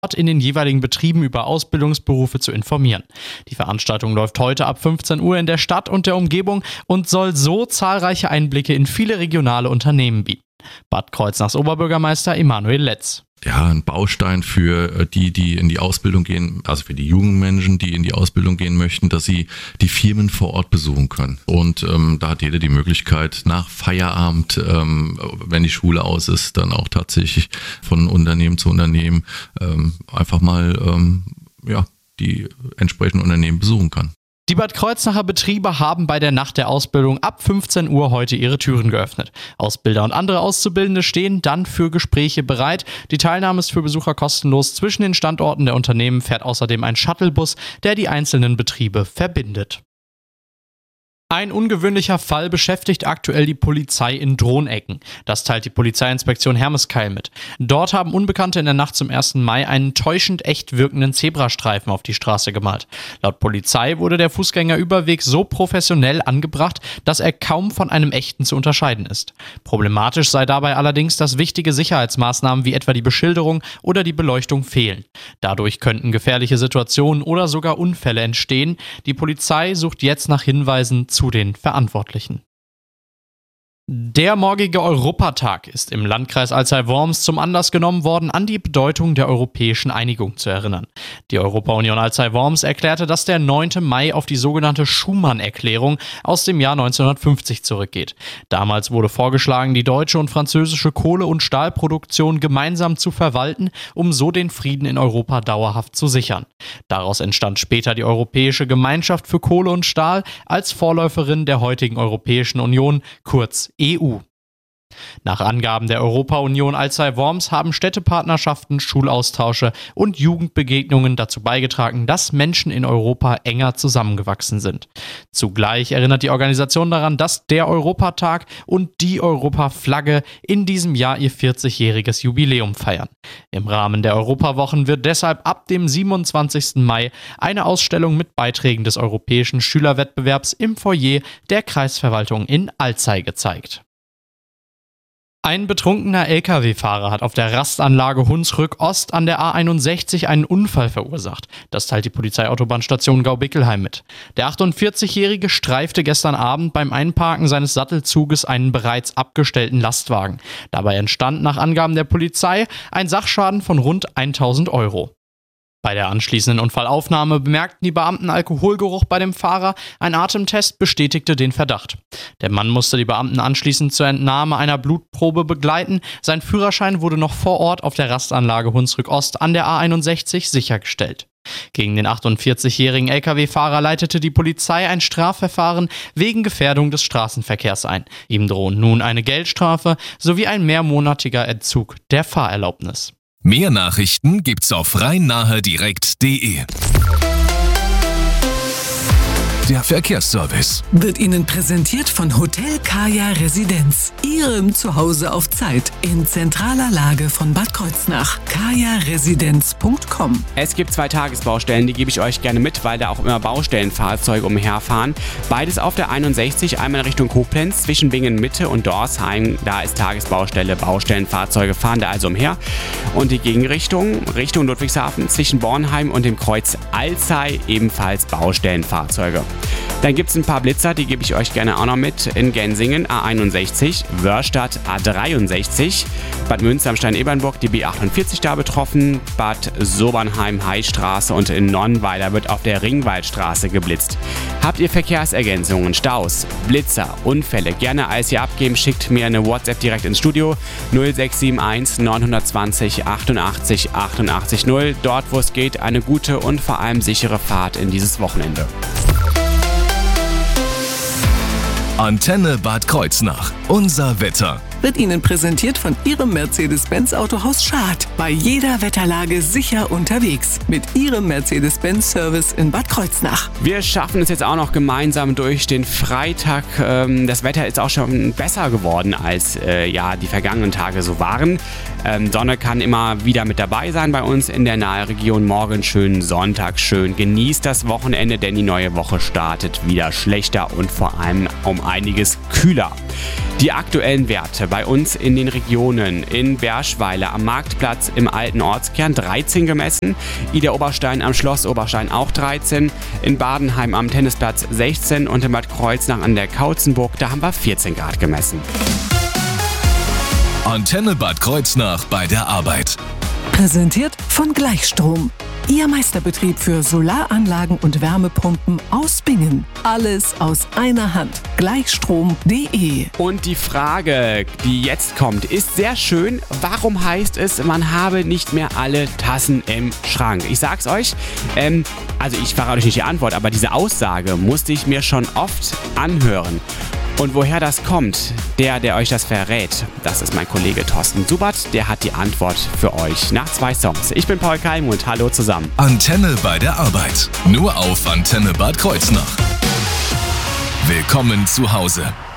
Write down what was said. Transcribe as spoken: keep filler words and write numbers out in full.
in den jeweiligen Betrieben über Ausbildungsberufe zu informieren. Die Veranstaltung läuft heute ab fünfzehn Uhr in der Stadt und der Umgebung und soll so zahlreiche Einblicke in viele regionale Unternehmen bieten. Bad Kreuznachs Oberbürgermeister Emanuel Letz. Ja, ein Baustein für die, die in die Ausbildung gehen, also für die jungen Menschen, die in die Ausbildung gehen möchten, dass sie die Firmen vor Ort besuchen können. Und ähm, da hat jeder die Möglichkeit, nach Feierabend, ähm, wenn die Schule aus ist, dann auch tatsächlich von Unternehmen zu Unternehmen ähm, einfach mal ähm, ja, die entsprechenden Unternehmen besuchen kann. Die Bad Kreuznacher Betriebe haben bei der Nacht der Ausbildung ab fünfzehn Uhr heute ihre Türen geöffnet. Ausbilder und andere Auszubildende stehen dann für Gespräche bereit. Die Teilnahme ist für Besucher kostenlos. Zwischen den Standorten der Unternehmen fährt außerdem ein Shuttlebus, der die einzelnen Betriebe verbindet. Ein ungewöhnlicher Fall beschäftigt aktuell die Polizei in Drohnecken. Das teilt die Polizeiinspektion Hermeskeil mit. Dort haben Unbekannte in der Nacht zum ersten Mai einen täuschend echt wirkenden Zebrastreifen auf die Straße gemalt. Laut Polizei wurde der Fußgängerüberweg so professionell angebracht, dass er kaum von einem echten zu unterscheiden ist. Problematisch sei dabei allerdings, dass wichtige Sicherheitsmaßnahmen wie etwa die Beschilderung oder die Beleuchtung fehlen. Dadurch könnten gefährliche Situationen oder sogar Unfälle entstehen. Die Polizei sucht jetzt nach Hinweisen zu den Verantwortlichen. Der morgige Europatag ist im Landkreis Alzey-Worms zum Anlass genommen worden, an die Bedeutung der europäischen Einigung zu erinnern. Die Europa-Union Alzey-Worms erklärte, dass der neunte Mai auf die sogenannte Schuman-Erklärung aus dem Jahr neunzehnhundertfünfzig zurückgeht. Damals wurde vorgeschlagen, die deutsche und französische Kohle- und Stahlproduktion gemeinsam zu verwalten, um so den Frieden in Europa dauerhaft zu sichern. Daraus entstand später die Europäische Gemeinschaft für Kohle und Stahl als Vorläuferin der heutigen Europäischen Union, kurz E U. Nach Angaben der Europa-Union Alzey-Worms haben Städtepartnerschaften, Schulaustausche und Jugendbegegnungen dazu beigetragen, dass Menschen in Europa enger zusammengewachsen sind. Zugleich erinnert die Organisation daran, dass der Europatag und die Europaflagge in diesem Jahr ihr vierzigjähriges Jubiläum feiern. Im Rahmen der Europawochen wird deshalb ab dem siebenundzwanzigsten Mai eine Ausstellung mit Beiträgen des Europäischen Schülerwettbewerbs im Foyer der Kreisverwaltung in Alzey gezeigt. Ein betrunkener L K W-Fahrer hat auf der Rastanlage Hunsrück Ost an der A einundsechzig einen Unfall verursacht. Das teilt die Polizeiautobahnstation Gau-Bickelheim mit. Der achtundvierzigjährige streifte gestern Abend beim Einparken seines Sattelzuges einen bereits abgestellten Lastwagen. Dabei entstand nach Angaben der Polizei ein Sachschaden von rund tausend Euro. Bei der anschließenden Unfallaufnahme bemerkten die Beamten Alkoholgeruch bei dem Fahrer. Ein Atemtest bestätigte den Verdacht. Der Mann musste die Beamten anschließend zur Entnahme einer Blutprobe begleiten. Sein Führerschein wurde noch vor Ort auf der Rastanlage Hunsrück Ost an der A einundsechzig sichergestellt. Gegen den achtundvierzigjährigen L K W-Fahrer leitete die Polizei ein Strafverfahren wegen Gefährdung des Straßenverkehrs ein. Ihm drohen nun eine Geldstrafe sowie ein mehrmonatiger Entzug der Fahrerlaubnis. Mehr Nachrichten gibt's auf rhein nahe direkt punkt de. Der Verkehrsservice wird Ihnen präsentiert von Hotel Kaya Residenz. Ihrem Zuhause auf Zeit in zentraler Lage von Bad Kreuznach. kaya residenz punkt com. Es gibt zwei Tagesbaustellen, die gebe ich euch gerne mit, weil da auch immer Baustellenfahrzeuge umherfahren. Beides auf der einundsechzig, einmal in Richtung Koblenz, zwischen Bingen Mitte und Dorsheim. Da ist Tagesbaustelle, Baustellenfahrzeuge fahren da also umher. Und die Gegenrichtung, Richtung Ludwigshafen, zwischen Bornheim und dem Kreuz Alzey, ebenfalls Baustellenfahrzeuge. Dann gibt es ein paar Blitzer, die gebe ich euch gerne auch noch mit. In Gensingen A einundsechzig, Wörstadt A dreiundsechzig, Bad Münster am Stein-Ebernburg die B achtundvierzig da betroffen, Bad Sobernheim-Heistraße und in Nonnweiler wird auf der Ringwaldstraße geblitzt. Habt ihr Verkehrsergänzungen, Staus, Blitzer, Unfälle, gerne alles hier abgeben, schickt mir eine WhatsApp direkt ins Studio null sechs sieben eins neun zwei null achtundachtzig achtundachtzig null. Dort, wo es geht, eine gute und vor allem sichere Fahrt in dieses Wochenende. Antenne Bad Kreuznach. Unser Wetter. Wird Ihnen präsentiert von Ihrem Mercedes-Benz Autohaus Schad. Bei jeder Wetterlage sicher unterwegs. Mit Ihrem Mercedes-Benz-Service in Bad Kreuznach. Wir schaffen es jetzt auch noch gemeinsam durch den Freitag. Das Wetter ist auch schon besser geworden, als äh, ja, die vergangenen Tage so waren. Ähm, Sonne kann immer wieder mit dabei sein bei uns in der Nahregion. Morgen schön, Sonntag schön. Genießt das Wochenende, denn die neue Woche startet wieder schlechter und vor allem um einiges kühler. Die aktuellen Werte bei uns in den Regionen: in Berschweiler am Marktplatz im alten Ortskern dreizehn gemessen, Ida Oberstein am Schloss Oberstein auch dreizehn, in Badenheim am Tennisplatz sechzehn und in Bad Kreuznach an der Kautzenburg, da haben wir vierzehn Grad gemessen. Antenne Bad Kreuznach bei der Arbeit. Präsentiert von Gleichstrom. Ihr Meisterbetrieb für Solaranlagen und Wärmepumpen aus Bingen. Alles aus einer Hand. Gleichstrom punkt de. Und die Frage, die jetzt kommt, ist sehr schön. Warum heißt es, man habe nicht mehr alle Tassen im Schrank? Ich sag's euch, ähm, also ich verrate euch nicht die Antwort, aber diese Aussage musste ich mir schon oft anhören. Und woher das kommt, der, der euch das verrät, das ist mein Kollege Thorsten Subert, der hat die Antwort für euch nach zwei Songs. Ich bin Paul Keim und hallo zusammen. Antenne bei der Arbeit. Nur auf Antenne Bad Kreuznach. Willkommen zu Hause.